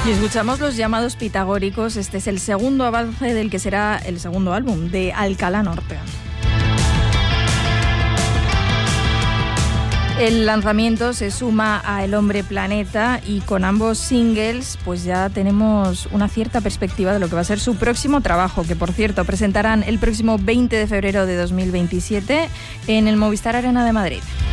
Y escuchamos Los llamados pitagóricos. Este es el segundo avance del que será el segundo álbum de Alcalá Norte. El lanzamiento se suma a El Hombre Planeta y con ambos singles pues ya tenemos una cierta perspectiva de lo que va a ser su próximo trabajo, que por cierto presentarán el próximo 20 de febrero de 2027 en el Movistar Arena de Madrid.